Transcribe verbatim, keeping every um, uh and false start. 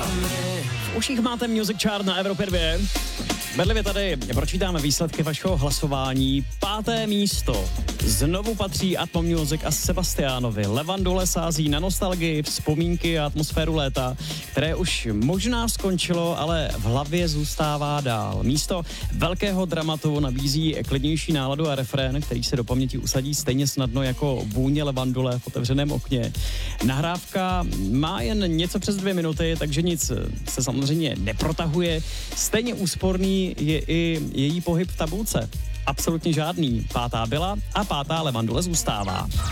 V uších máte Music Chart na Evropě dva. Bedlivě tady pročítáme výsledky vašeho hlasování. Páté místo znovu patří Atmo Music a Sebastianovi. Levandule sází na nostalgii, vzpomínky a atmosféru léta, které už možná skončilo, ale v hlavě zůstává dál. Místo velkého dramatu nabízí klidnější náladu a refrén, který se do paměti usadí stejně snadno jako vůně levandule v otevřeném okně. Nahrávka má jen něco přes dvě minuty, takže nic se samozřejmě neprotahuje. Stejně úsporný je i její pohyb v tabulce. Absolutně žádný. Pátá byla a pátá levandule zůstává.